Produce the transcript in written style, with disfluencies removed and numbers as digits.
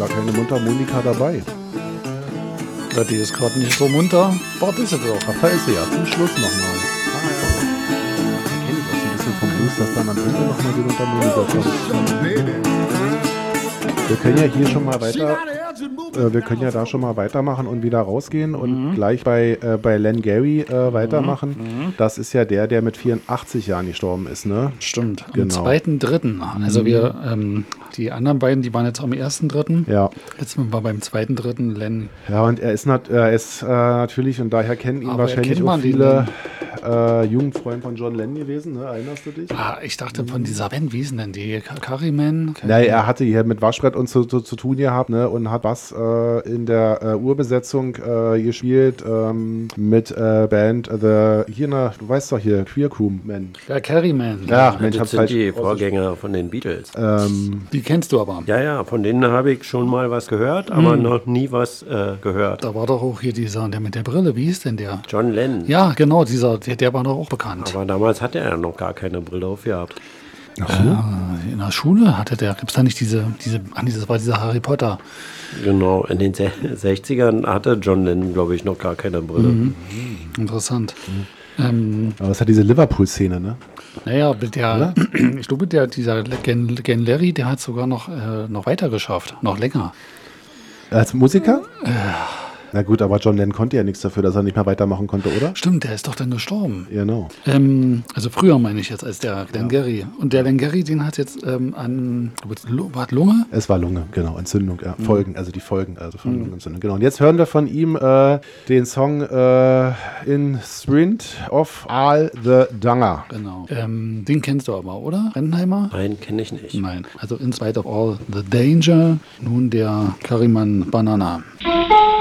gar keine Mundharmonika dabei. Ja, die ist gerade nicht so munter. Warte, ist sie doch. Ach, da ist sie ja. Zum Schluss nochmal. Ah, ja. Da kenne ich auch so ein bisschen vom Blues, dass dann am Ende nochmal die Mundharmonika kommt. Wir können ja hier schon mal weiter... wir können ja da schon mal weitermachen und wieder rausgehen und gleich bei Len Gary weitermachen. Das ist ja der mit 84 Jahren gestorben ist, ne? Stimmt, am Genau. 2.3. Also die anderen beiden, die waren jetzt am 1.3. Ja. Jetzt sind wir beim 2.3. Len. Ja, und er ist natürlich, und daher kennen ihn Aber wahrscheinlich erkennt auch man den viele Jugendfreund von John Lennon gewesen, ne? Erinnerst du dich? Ah, ich dachte von dieser Band, wie hieß denn die? Carryman? Naja, er hatte hier mit Waschbrett und zu tun gehabt, ne? Und hat was in der Urbesetzung gespielt mit Band, du weißt doch hier, Queer Crewman. Ja, Carryman. Ja, Mensch, Das hab's sind falsch. die Vorgänger von den Beatles. Die kennst du aber. Ja, von denen habe ich schon mal was gehört, aber noch nie was gehört. Da war doch auch hier dieser, der mit der Brille, wie hieß denn der? John Lennon. Ja, genau, der war doch auch bekannt. Aber damals hatte er noch gar keine Brille aufgehabt. In der Schule hatte der, gibt's da nicht das war dieser Harry Potter. Genau, in den 60ern hatte John Lennon, glaube ich, noch gar keine Brille. Interessant. Aber es hat diese Liverpool-Szene, ne? Naja, ich glaube, dieser Gen Larry, der hat sogar noch weiter geschafft, noch länger. Als Musiker? Na gut, aber John Lennon konnte ja nichts dafür, dass er nicht mehr weitermachen konnte, oder? Stimmt, der ist doch dann gestorben. Genau. Also früher meine ich jetzt als der Len Gary. Und der Len Gary, den hat jetzt war Lunge? Es war Lunge, genau, Entzündung, ja. Folgen, also die Folgen, also von Lungenentzündung. Genau. Und jetzt hören wir von ihm den Song In Sprint of All the Dunger. Genau. Den kennst du aber, oder? Rentenheimer? Nein, kenne ich nicht. Nein. Also In Spite of All the Danger, nun der Carryman Banana.